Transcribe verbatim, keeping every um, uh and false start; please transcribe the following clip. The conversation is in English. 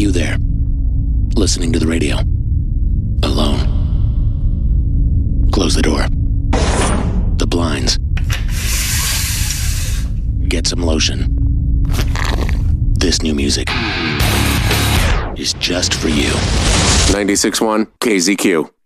you there, listening to the radio, alone. Close the door, the blinds, get some lotion. This new music is just for you. ninety-six point one K Z Q.